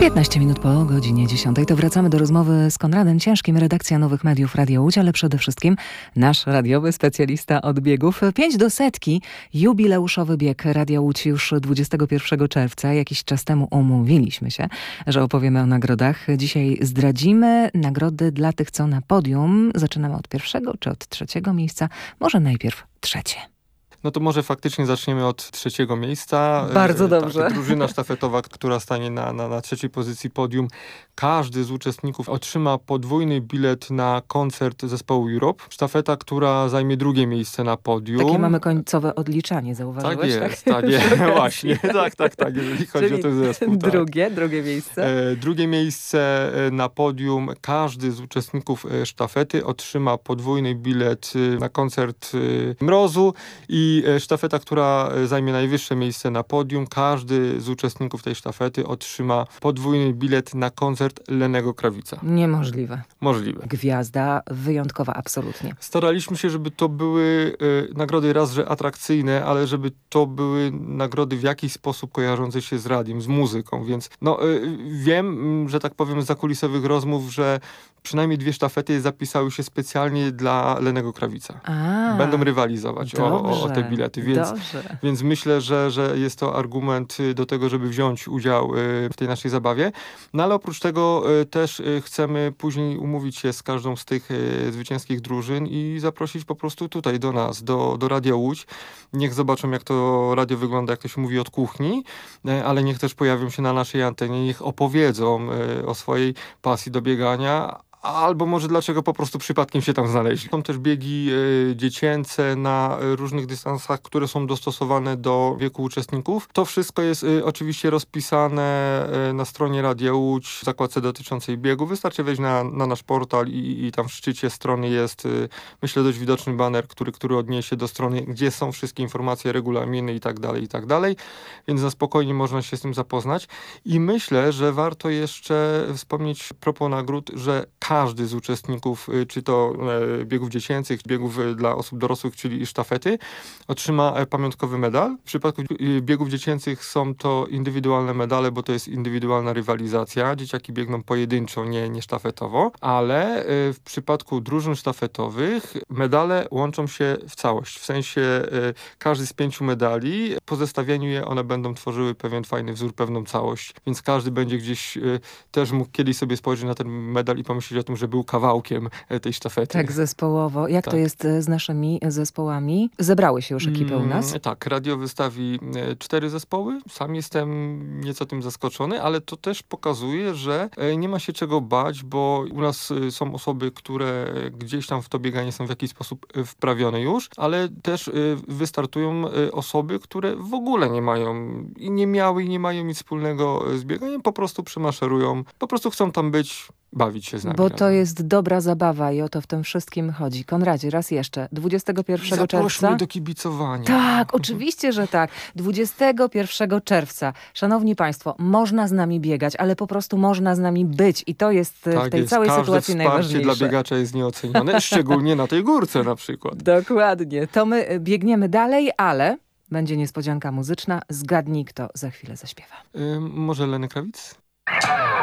15 minut po godzinie 10 to wracamy do rozmowy z Konradem Ciężkim, redakcja Nowych Mediów Radio Łódź, ale przede wszystkim nasz radiowy specjalista od biegów. 5 do setki, jubileuszowy bieg Radia Łódź już 21 czerwca. Jakiś czas temu umówiliśmy się, że opowiemy o nagrodach. Dzisiaj zdradzimy nagrody dla tych, co na podium. Zaczynamy od pierwszego czy od trzeciego miejsca? Może najpierw trzecie. No to może faktycznie zaczniemy od trzeciego miejsca. Bardzo dobrze. Tak, drużyna sztafetowa, która stanie na trzeciej pozycji podium. Każdy z uczestników otrzyma podwójny bilet na koncert zespołu Europe. Sztafeta, która zajmie drugie miejsce na podium. Takie mamy końcowe odliczanie, zauważyłeś? Tak jest. Właśnie. Tak, jeżeli chodzi o ten zespół. Tak. Drugie miejsce. Drugie miejsce na podium. Każdy z uczestników sztafety otrzyma podwójny bilet na koncert Mrozu i sztafeta, która zajmie najwyższe miejsce na podium. Każdy z uczestników tej sztafety otrzyma podwójny bilet na koncert Lennego Krawica. Niemożliwe. Możliwe. Gwiazda wyjątkowa, absolutnie. Staraliśmy się, żeby to były nagrody raz, że atrakcyjne, ale żeby to były nagrody w jakiś sposób kojarzące się z radiem, z muzyką, więc wiem, że tak powiem z zakulisowych rozmów, że przynajmniej 2 sztafety zapisały się specjalnie dla Lennego Krawica. Będą rywalizować o te bilety, więc myślę, że jest to argument do tego, żeby wziąć udział w tej naszej zabawie. No ale oprócz tego też chcemy później umówić się z każdą z tych zwycięskich drużyn i zaprosić po prostu tutaj do nas, do Radia Łódź. Niech zobaczą, jak to radio wygląda, jak to się mówi, od kuchni, ale niech też pojawią się na naszej antenie, niech opowiedzą o swojej pasji do biegania, albo może dlaczego po prostu przypadkiem się tam znaleźli. Są też biegi dziecięce na różnych dystansach, które są dostosowane do wieku uczestników. To wszystko jest oczywiście rozpisane na stronie Radia Łódź w zakładce dotyczącej biegu. Wystarczy wejść na nasz portal i tam w szczycie strony jest, myślę, dość widoczny baner, który odniesie do strony, gdzie są wszystkie informacje, regulaminy i tak dalej. Więc na spokojnie można się z tym zapoznać. I myślę, że warto jeszcze wspomnieć a propos nagród, że każdy z uczestników, czy to biegów dziecięcych, biegów dla osób dorosłych, czyli sztafety, otrzyma pamiątkowy medal. W przypadku biegów dziecięcych są to indywidualne medale, bo to jest indywidualna rywalizacja. Dzieciaki biegną pojedynczo, nie sztafetowo, ale w przypadku drużyn sztafetowych medale łączą się w całość. W sensie każdy z 5 medali, po zestawieniu je one będą tworzyły pewien fajny wzór, pewną całość, więc każdy będzie gdzieś też mógł kiedyś sobie spojrzeć na ten medal i pomyśleć o tym, że był kawałkiem tej sztafety. Tak, zespołowo. Jak to jest z naszymi zespołami? Zebrały się już ekipy u nas? Tak, radio wystawi 4 zespoły. Sam jestem nieco tym zaskoczony, ale to też pokazuje, że nie ma się czego bać, bo u nas są osoby, które gdzieś tam w to bieganie są w jakiś sposób wprawione już, ale też wystartują osoby, które w ogóle nie mają i nie miały i nie mają nic wspólnego z bieganiem, po prostu przemaszerują, po prostu chcą tam być, bawić się z nami. Bo to jest dobra zabawa i o to w tym wszystkim chodzi. Konradzie, raz jeszcze, 21 czerwca. Zaprośmy do kibicowania. Tak, oczywiście, że tak. 21 czerwca. Szanowni Państwo, można z nami biegać, ale po prostu można z nami być i to jest w tej całej sytuacji najważniejsze. Każde wsparcie dla biegacza jest nieocenione, szczególnie na tej górce na przykład. Dokładnie. To my biegniemy dalej, ale będzie niespodzianka muzyczna. Zgadnij, kto za chwilę zaśpiewa. Może Lenny Krawic?